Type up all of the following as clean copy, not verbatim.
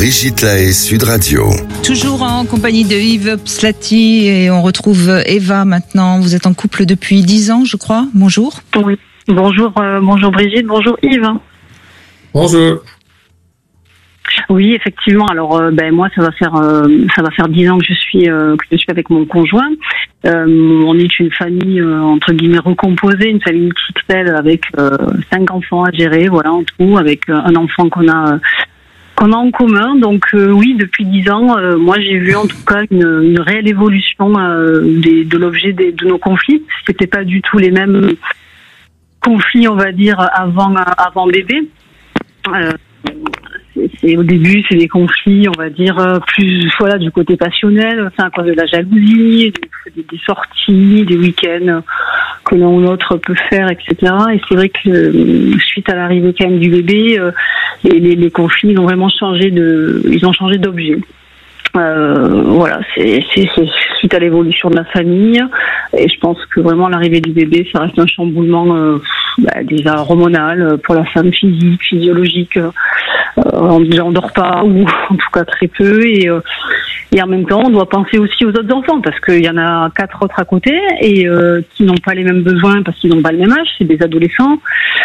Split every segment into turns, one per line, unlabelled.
Brigitte Lahaie, Sud Radio.
Toujours en compagnie de Yves Pslati et on retrouve Eva maintenant. Vous êtes en couple depuis 10 ans, je crois. Bonjour.
Oui. Bonjour Brigitte, bonjour Yves.
Bonjour.
Oui, effectivement. Alors, moi, ça va faire 10 ans que je suis avec mon conjoint. On est une famille entre guillemets recomposée, une famille XXL avec 5 enfants à gérer, voilà, en tout, avec un enfant qu'on a en commun. Donc oui, depuis 10 ans, moi j'ai vu en tout cas une réelle évolution de l'objet de nos conflits. C'était pas du tout les mêmes conflits, on va dire, avant bébé. Au début, c'est des conflits, on va dire, plus voilà, du côté passionnel, à cause de la jalousie, des sorties, des week-ends que l'un ou l'autre peut faire, etc. Et c'est vrai que suite à l'arrivée quand même du bébé, les conflits ils ont vraiment changé d'objet. Voilà, c'est suite à l'évolution de la famille, et je pense que vraiment l'arrivée du bébé, ça reste un chamboulement déjà hormonal pour la femme, physique, physiologique. On dort pas, ou en tout cas très peu, et en même temps on doit penser aussi aux autres enfants, parce qu'il y en a 4 autres à côté et qui n'ont pas les mêmes besoins parce qu'ils n'ont pas le même âge, c'est des adolescents.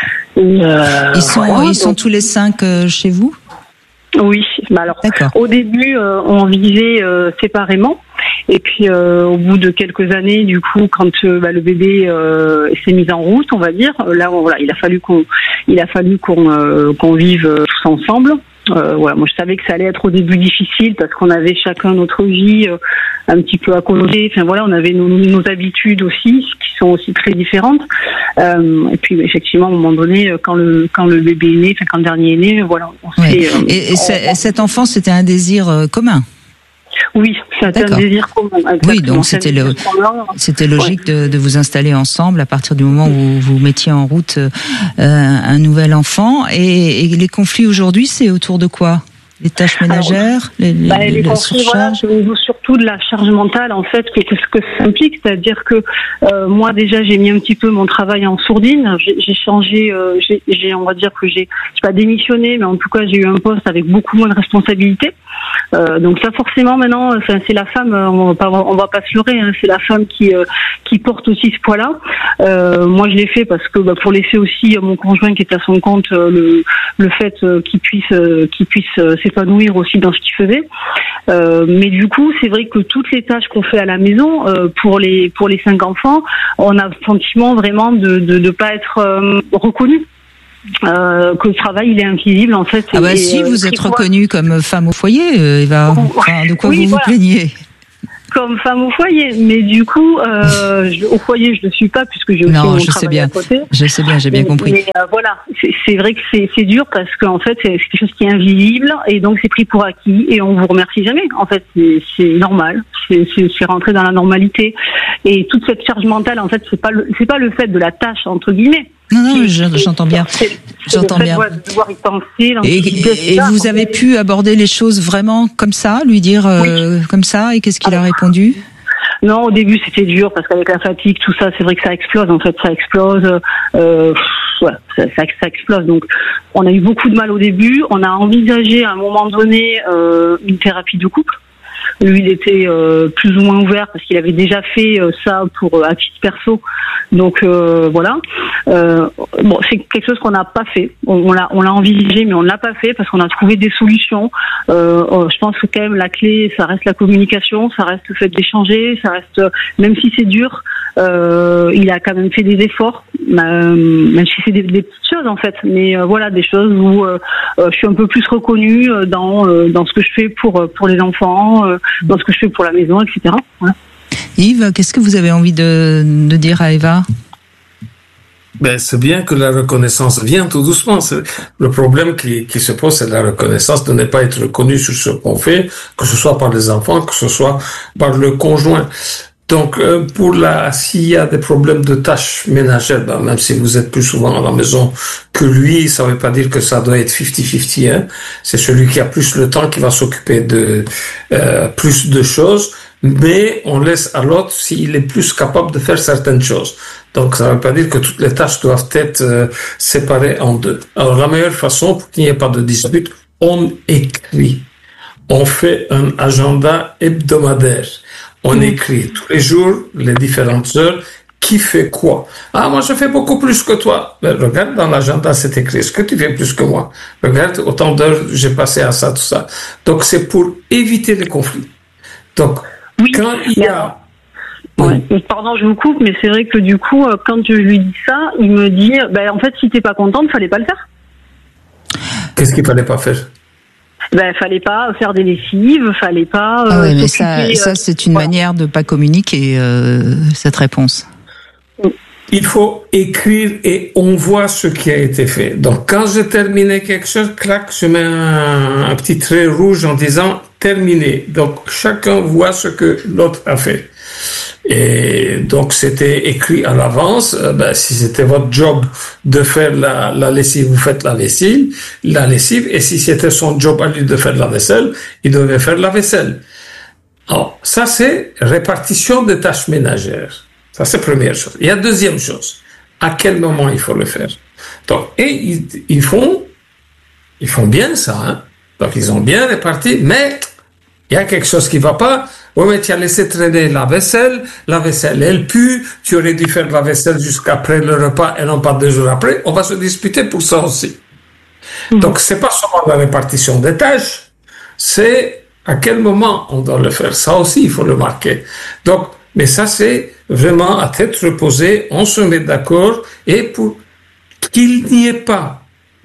Ils sont tous les 5 chez vous?
Oui, alors au début on vivait séparément, et puis au bout de quelques années, du coup, quand le bébé s'est mis en route, on va dire, là voilà, il a fallu qu'on vive tous ensemble. Voilà, moi je savais que ça allait être au début difficile parce qu'on avait chacun notre vie un petit peu à côté. Enfin voilà, on avait nos habitudes aussi qui sont aussi très différentes. Et puis effectivement, à un moment donné, quand le bébé est né, quand le dernier est né, voilà.
Cet enfant, c'était un désir commun.
Oui, c'était un désir commun. Exactement.
Oui, donc c'était logique de vous installer ensemble à partir du moment où vous mettiez en route un nouvel enfant. Et les conflits aujourd'hui, c'est autour de quoi? Les tâches ménagères,
les conflits, voilà, surtout de la charge mentale, en fait, que ça implique. C'est-à-dire que moi, déjà, j'ai mis un petit peu mon travail en sourdine. J'ai changé, on va dire que j'ai pas démissionné, mais en tout cas, j'ai eu un poste avec beaucoup moins de responsabilités. Donc ça, forcément, maintenant, c'est la femme, on va pas se leurrer, hein, c'est la femme qui porte aussi ce poids-là. Moi, je l'ai fait parce que pour laisser aussi mon conjoint qui est à son compte le fait qu'il puisse s'épanouir aussi dans ce qu'il faisait. Mais du coup, c'est vrai que toutes les tâches qu'on fait à la maison pour les 5 enfants, on a le sentiment vraiment de pas être reconnu. Que le travail il est invisible en fait.
Si vous êtes reconnue comme femme au foyer, Eva, de quoi vous plaignez?
Comme femme au foyer, mais du coup, au foyer, je le suis pas puisque j'ai aussi mon travail à côté.
Je sais bien, j'ai bien compris.
Mais voilà, c'est vrai que c'est dur parce qu'en fait, c'est quelque chose qui est invisible et donc c'est pris pour acquis et on vous remercie jamais. En fait, c'est normal, c'est rentré dans la normalité, et toute cette charge mentale, en fait, c'est pas le fait de la tâche entre guillemets.
Non, j'entends bien. J'entends bien.
De devoir y penser.
Et vous avez pu aborder les choses vraiment comme ça, lui dire comme ça, et qu'est-ce qu'il a répondu?
Non, au début c'était dur parce qu'avec la fatigue, tout ça, c'est vrai que ça explose. En fait, ça explose. Ça explose. Donc, on a eu beaucoup de mal au début. On a envisagé à un moment donné une thérapie de couple. Lui, il était plus ou moins ouvert parce qu'il avait déjà fait ça à titre perso. Donc voilà. C'est quelque chose qu'on n'a pas fait. On l'a envisagé, mais on ne l'a pas fait parce qu'on a trouvé des solutions. Je pense que quand même la clé, ça reste la communication, ça reste le fait d'échanger, ça reste, même si c'est dur, il a quand même fait des efforts, même si c'est des petites choses en fait. Mais voilà, des choses où je suis un peu plus reconnue dans ce que je fais pour les enfants, dans ce que je fais pour la maison, etc. Voilà.
Yves, qu'est-ce que vous avez envie de dire à Eva?
C'est bien que la reconnaissance vienne tout doucement. Le problème qui se pose, c'est la reconnaissance, de ne pas être reconnu sur ce qu'on fait, que ce soit par les enfants, que ce soit par le conjoint. Donc, s'il y a des problèmes de tâches ménagères, même si vous êtes plus souvent à la maison que lui, ça ne veut pas dire que ça doit être 50-50, hein. C'est celui qui a plus le temps qui va s'occuper de plus de choses, mais on laisse à l'autre s'il est plus capable de faire certaines choses. Donc, ça ne veut pas dire que toutes les tâches doivent être séparées en deux. Alors, la meilleure façon pour qu'il n'y ait pas de dispute, on écrit. on fait un agenda hebdomadaire. On écrit tous les jours, les différentes heures, qui fait quoi. Ah, moi, je fais beaucoup plus que toi. Mais regarde, dans l'agenda, c'est écrit. Est-ce que tu fais plus que moi? Regarde, autant d'heures j'ai passé à ça, tout ça. Donc, c'est pour éviter les conflits. Donc, quand il y a...
Ouais. Pardon, je vous coupe, mais c'est vrai que du coup, quand je lui dis ça, il me dit, en fait, si t'es pas contente, fallait pas le faire.
Qu'est-ce qu'il fallait pas faire?
Fallait pas faire des lessives, fallait pas...
oui, mais ça c'est une manière de pas communiquer cette réponse.
Il faut écrire et on voit ce qui a été fait. Donc, quand j'ai terminé quelque chose, clac, je mets un petit trait rouge en disant terminé. Donc, chacun voit ce que l'autre a fait. Et donc, c'était écrit à l'avance. Si c'était votre job de faire la lessive, vous faites la lessive. Et si c'était son job à lui de faire la vaisselle, il devait faire la vaisselle. Alors, ça, c'est répartition des tâches ménagères. Ça, c'est la première chose. Il y a deuxième chose. À quel moment il faut le faire? Donc, et ils font bien ça, hein. Donc, ils ont bien réparti, mais il y a quelque chose qui va pas. Oui, mais tu as laissé traîner la vaisselle, elle pue, tu aurais dû faire la vaisselle jusqu'après le repas et non pas 2 jours après. On va se disputer pour ça aussi. Donc, c'est pas seulement la répartition des tâches, c'est à quel moment on doit le faire. Ça aussi, il faut le marquer. Donc, mais ça, c'est vraiment à tête reposée, on se met d'accord, et pour qu'il n'y ait pas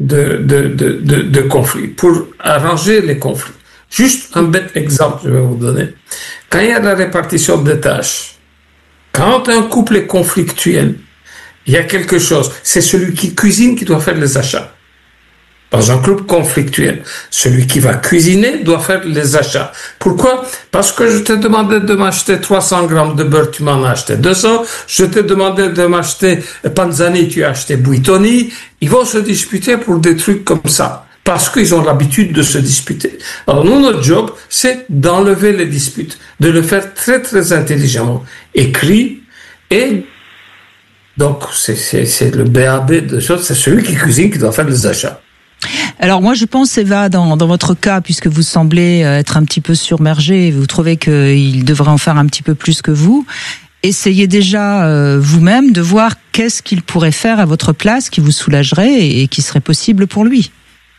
de conflit, pour arranger les conflits. Juste un bête exemple, je vais vous donner. Quand il y a la répartition des tâches, quand un couple est conflictuel, il y a quelque chose, c'est celui qui cuisine qui doit faire les achats. Dans un couple conflictuel, celui qui va cuisiner doit faire les achats. Pourquoi? Parce que je t'ai demandé de m'acheter 300 grammes de beurre, tu m'en as acheté 200. Je t'ai demandé de m'acheter Panzani, tu as acheté Buitoni. Ils vont se disputer pour des trucs comme ça. Parce qu'ils ont l'habitude de se disputer. Alors nous, notre job, c'est d'enlever les disputes, de le faire très très intelligemment, écrit, et donc c'est le BAB de choses, c'est celui qui cuisine qui doit faire les achats.
Alors moi je pense, Eva, dans votre cas, puisque vous semblez être un petit peu submergé, vous trouvez qu'il devrait en faire un petit peu plus que vous, essayez déjà vous-même de voir qu'est-ce qu'il pourrait faire à votre place qui vous soulagerait et qui serait possible pour lui.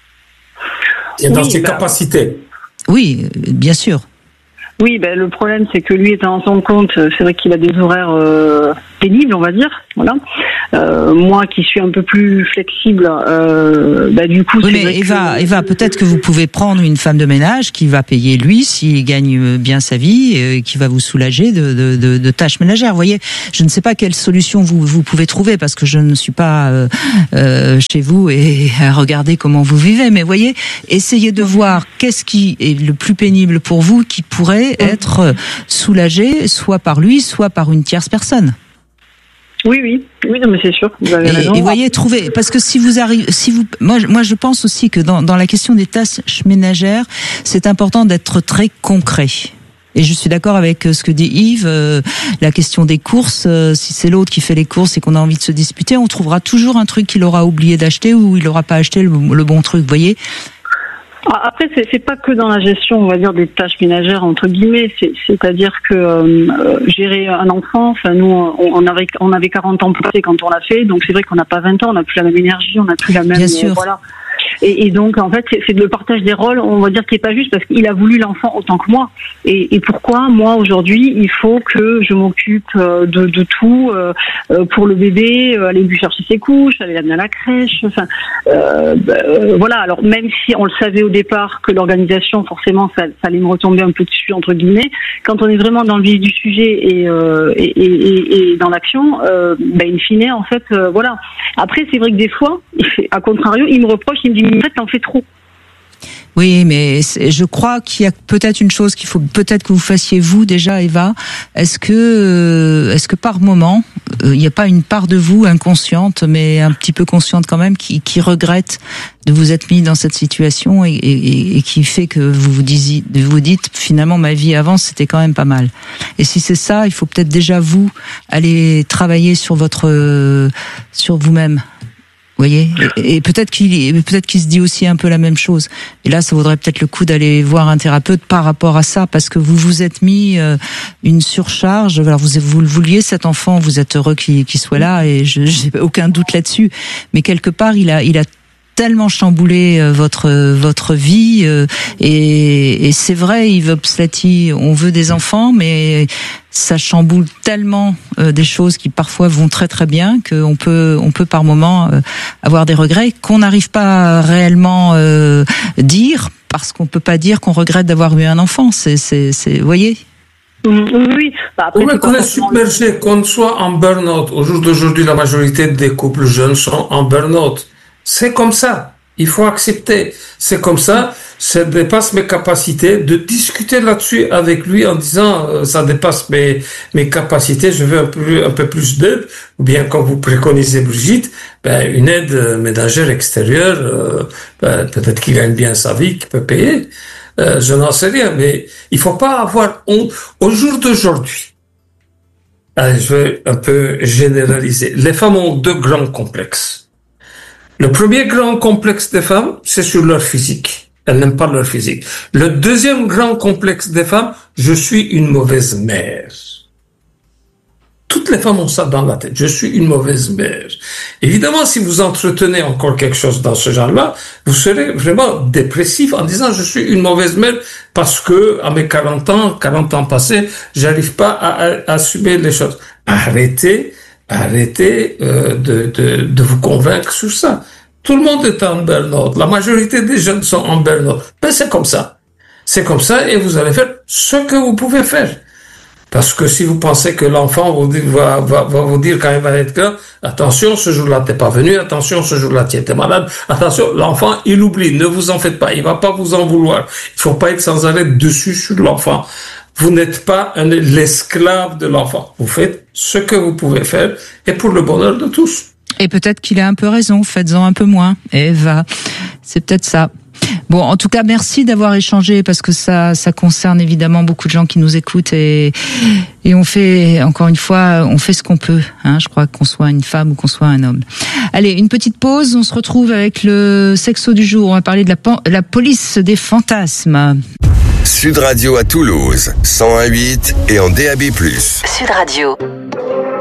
Et dans ses capacités.
Oui, bien sûr.
Oui, le problème, c'est que lui, étant en son compte, c'est vrai qu'il a des horaires pénibles, on va dire. Voilà. Moi, qui suis un peu plus flexible, du coup...
Oui, mais Eva, peut-être que vous pouvez prendre une femme de ménage qui va payer lui s'il gagne bien sa vie, et qui va vous soulager de tâches ménagères. Vous voyez, je ne sais pas quelle solution vous pouvez trouver, parce que je ne suis pas chez vous et à regarder comment vous vivez. Mais voyez, essayez de voir qu'est-ce qui est le plus pénible pour vous, qui pourrait être soulagé, soit par lui, soit par une tierce personne.
Oui, non, mais c'est sûr. Vous avez raison.
Et voyez, trouvez, parce que moi, je pense aussi que dans la question des tâches ménagères, c'est important d'être très concret. Et je suis d'accord avec ce que dit Yves, la question des courses, si c'est l'autre qui fait les courses et qu'on a envie de se disputer, on trouvera toujours un truc qu'il aura oublié d'acheter ou il n'aura pas acheté le bon truc, vous voyez.
Après, c'est pas que dans la gestion, on va dire, des tâches ménagères entre guillemets. C'est-à-dire que gérer un enfant, enfin nous, on avait 40 ans passés quand on l'a fait, donc c'est vrai qu'on n'a pas 20 ans, on n'a plus la même énergie, on n'a plus la même.
Bien sûr.
Voilà. Et donc, en fait, c'est le partage des rôles, on va dire, qui est pas juste, parce qu'il a voulu l'enfant autant que moi. Et pourquoi, moi, aujourd'hui, il faut que je m'occupe de tout pour le bébé, aller lui chercher ses couches, aller l'amener à la crèche, enfin, voilà. Alors, même si on le savait au départ que l'organisation, forcément, ça allait me retomber un peu dessus, entre guillemets, quand on est vraiment dans le vif du sujet et dans l'action, in fine, en fait, voilà. Après, c'est vrai que des fois, à contrario, il me reproche, il me dit, en fait, t'en fais trop.
Oui, mais je crois qu'il y a peut-être une chose qu'il faut peut-être que vous fassiez vous déjà, Eva. Est-ce que par moment, il n'y a pas une part de vous inconsciente, mais un petit peu consciente quand même, qui regrette de vous être mis dans cette situation et qui fait que vous dites finalement ma vie avant c'était quand même pas mal. Et si c'est ça, il faut peut-être déjà vous aller travailler sur vous-même. voyez, et peut-être qu'il se dit aussi un peu la même chose. Et là, ça vaudrait peut-être le coup d'aller voir un thérapeute par rapport à ça, parce que vous vous êtes mis une surcharge. Alors vous le vouliez, cet enfant, vous êtes heureux qu'il soit là, et je n'ai aucun doute là-dessus. Mais quelque part, il a tellement chamboulé votre vie, et c'est vrai, Yves Opslati, on veut des enfants, mais ça chamboule tellement des choses qui parfois vont très très bien, qu'on peut par moment avoir des regrets qu'on n'arrive pas à réellement dire, parce qu'on peut pas dire qu'on regrette d'avoir eu un enfant. Vous voyez.
Oui. Après,
qu'on est submergé, qu'on soit en burn-out. Au jour d'aujourd'hui, la majorité des couples jeunes sont en burn-out. C'est comme ça. Il faut accepter. C'est comme ça. Ça dépasse mes capacités. De discuter là-dessus avec lui en disant ça dépasse mes capacités. Je veux un peu plus d'aide. Ou bien, comme vous préconisez, Brigitte, une aide ménagère extérieure. Peut-être qu'il gagne bien sa vie, qu'il peut payer. Je n'en sais rien. Mais il faut pas avoir honte. Au jour d'aujourd'hui, je vais un peu généraliser. Les femmes ont 2 grands complexes. Le premier grand complexe des femmes, c'est sur leur physique. Elles n'aiment pas leur physique. Le deuxième grand complexe des femmes, je suis une mauvaise mère. Toutes les femmes ont ça dans la tête. Je suis une mauvaise mère. Évidemment, si vous entretenez encore quelque chose dans ce genre-là, vous serez vraiment dépressif en disant je suis une mauvaise mère parce que à mes 40 ans passés, j'arrive pas à assumer les choses. Arrêtez de vous convaincre sur ça. Tout le monde est en burn-out. La majorité des jeunes sont en burn-out. C'est comme ça. C'est comme ça, et vous allez faire ce que vous pouvez faire. Parce que si vous pensez que l'enfant va vous dire quand il va être là, attention, ce jour-là t'es pas venu, attention, ce jour-là tu étais malade, attention, l'enfant il oublie, ne vous en faites pas, il va pas vous en vouloir. Il faut pas être sans arrêt dessus sur l'enfant. Vous n'êtes pas l'esclave de l'enfant. Vous faites ce que vous pouvez faire, et pour le bonheur de tous.
Et peut-être qu'il a un peu raison, faites-en un peu moins. Eva, c'est peut-être ça. Bon, en tout cas, merci d'avoir échangé, parce que ça concerne évidemment beaucoup de gens qui nous écoutent, et on fait, encore une fois, on fait ce qu'on peut, hein, je crois, qu'on soit une femme ou qu'on soit un homme. Allez, une petite pause, on se retrouve avec le sexo du jour, on va parler de la police des fantasmes.
Sud Radio à Toulouse, 101.8 et en DAB+.
Sud Radio.